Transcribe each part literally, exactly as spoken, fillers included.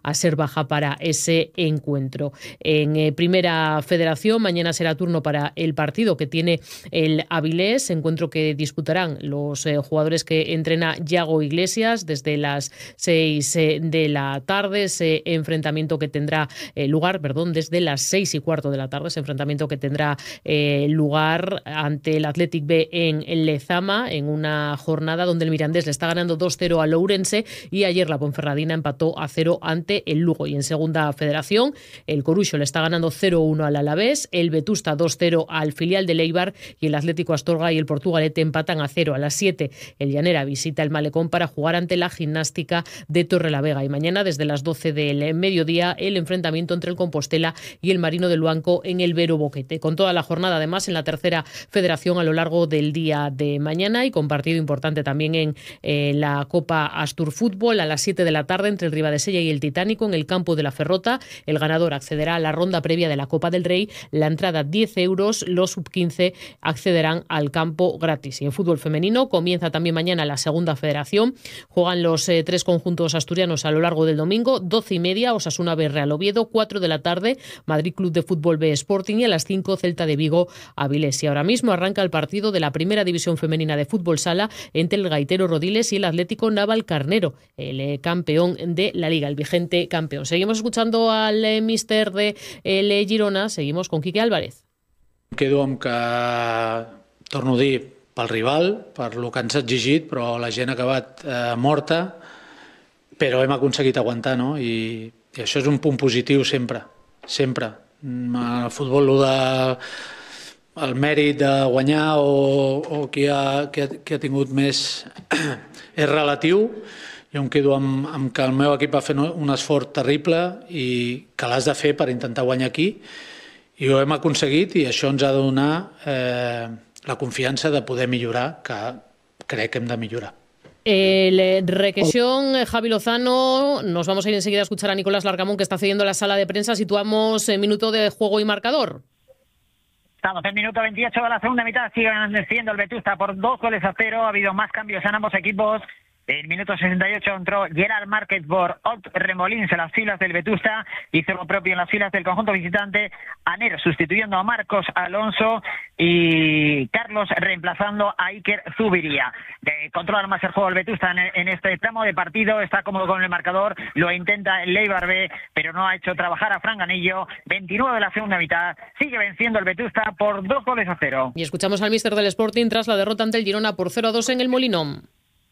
a ser baja para ese encuentro. En eh, Primera Federación, mañana será turno para el partido que tiene el Avilés, encuentro que disputarán los eh, jugadores que entrena Yago Iglesias desde las seis eh, de la tarde, ese enfrentamiento que tendrá eh, lugar, perdón, desde las seis y cuarto de la tarde, ese enfrentamiento que tendrá eh, lugar ante el Athletic B en Lezama, en una jornada donde el Mirandés le está ganando dos cero al Ourense y ayer la Ponferradina empató a cero ante el Lugo. Y en Segunda Federación, el Coruxo le está ganando cero uno al Alavés, el Vetusta dos cero al filial del Eibar y el Atlético Astorga y el Portugalete empatan a cero. A las siete, el Llanera visita el Malecón para jugar ante la Gimnástica de Torrelavega. Y mañana, desde las doce del mediodía, el enfrentamiento entre el Compostela y el Marino del Luanco en el Vero Boquete. Con toda la jornada, además, en la Tercera Federación a lo largo del día de mañana y con partido importante también en eh, la Copa Astur Fútbol a las siete de la tarde entre el Ribadesella y el Titánico en el campo de la Ferrota. El ganador accederá a la ronda previa de la Copa del Rey. La entrada diez euros, los sub quince accederán al campo gratis. Y en fútbol femenino comienza también mañana la Segunda Federación. Juegan los eh, tres conjuntos asturianos a lo largo del domingo. doce y media, Osasuna B Real Oviedo. cuatro de la tarde, Madrid Club de Fútbol B Sporting. Y a las cinco, Celta de Vigo Avilés. Y ahora mismo arranca el partido de la Primera División Femenina de Fútbol Sala entre el Gaitero Rodiles y el Atlético Naval Carnero, el eh, campeón de la Liga, el vigente campeón. Seguimos escuchando al eh, míster de el eh, Girona. Seguimos con Quique Álvarez. Quedo amb que, torno a dir, pel rival, per lo que ens ha exigit, però la gent ha acabat eh, morta, però hem aconseguit aguantar, no? I, i això és un punt positiu sempre, sempre. Al futbol, lo de, el mèrit de guanyar o, o qui, ha, qui, ha, qui ha tingut més és relatiu. Jo em quedo amb, amb que el meu equip va fer un esforç terrible i que l'has de fer per intentar guanyar aquí. I ho hem aconseguit i això ens ha de donar eh, la confiança de poder millorar, que crec que hem de millorar. El requesión, Javi Lozano. Nos vamos a ir enseguida a escuchar a Nicolás Larcamón, que está cediendo la sala de prensa. Situamos el minuto de juego y marcador. Estamos en minuto veintiocho de la segunda mitad. Siguen decidiendo el Vetusta por dos goles a cero. Ha habido más cambios en ambos equipos. En minuto sesenta y ocho entró Gerard Márquez por Ot Remolins en las filas del Vetusta, hizo lo propio en las filas del conjunto visitante. Aner sustituyendo a Marcos Alonso y Carlos reemplazando a Iker Zubiría. De controlar más el juego el Vetusta en, en este tramo de partido, está cómodo con el marcador, lo intenta el Eibar B, pero no ha hecho trabajar a Fran Ganillo. veintinueve de la segunda mitad, sigue venciendo el Vetusta por dos goles a cero. Y escuchamos al míster del Sporting tras la derrota ante el Girona por cero a dos en el Molinón.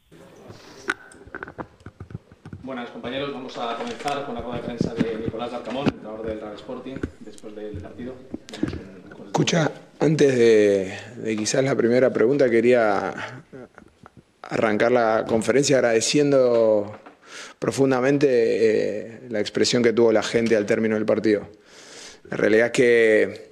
Buenas compañeros, vamos a comenzar con la rueda de prensa de Nicolás Larcamón, entrenador del Real Sporting, después del partido. Con Escucha, antes de, de quizás la primera pregunta, quería arrancar la conferencia agradeciendo profundamente eh, la expresión que tuvo la gente al término del partido. La realidad es que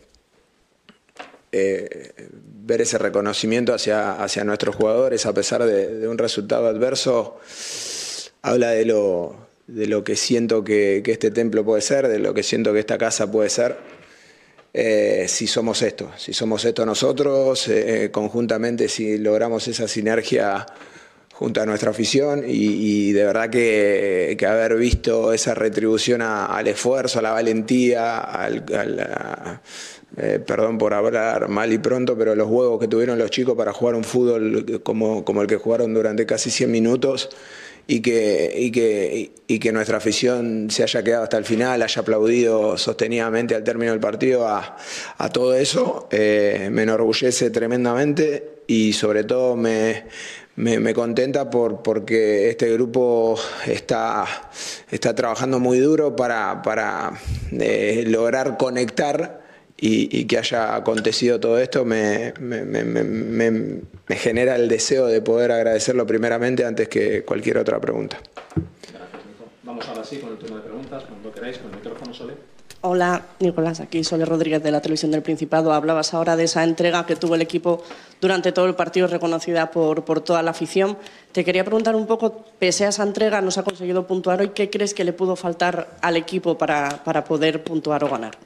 eh, ver ese reconocimiento hacia, hacia nuestros jugadores a pesar de, de un resultado adverso habla de lo, de lo que siento que, que este templo puede ser, de lo que siento que esta casa puede ser, eh, si somos esto, si somos esto nosotros, eh, conjuntamente, si logramos esa sinergia junto a nuestra afición y, y de verdad que, que haber visto esa retribución a, al esfuerzo, a la valentía, al, a la, eh, perdón por hablar mal y pronto, pero los huevos que tuvieron los chicos para jugar un fútbol como, como el que jugaron durante casi cien minutos, y que, y, que, y que nuestra afición se haya quedado hasta el final, haya aplaudido sostenidamente al término del partido, a, a todo eso eh, me enorgullece tremendamente y sobre todo me, me, me contenta por, porque este grupo está, está trabajando muy duro para, para eh, lograr conectar. Y, y que haya acontecido todo esto me, me, me, me, me genera el deseo de poder agradecerlo primeramente antes que cualquier otra pregunta. Gracias, Nico. Vamos ahora sí con el turno de preguntas, cuando queráis, con el micrófono, Sole. Hola, Nicolás, aquí Sole Rodríguez de la Televisión del Principado. Hablabas ahora de esa entrega que tuvo el equipo durante todo el partido, reconocida por, por toda la afición. Te quería preguntar un poco, pese a esa entrega, no se ha conseguido puntuar hoy, ¿qué crees que le pudo faltar al equipo para, para poder puntuar o ganar?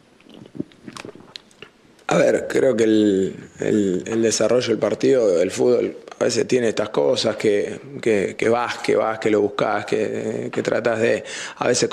A ver, creo que el, el, el desarrollo del partido, el fútbol, a veces tiene estas cosas que, que, que vas, que vas, que lo buscas, que, que tratas de, a veces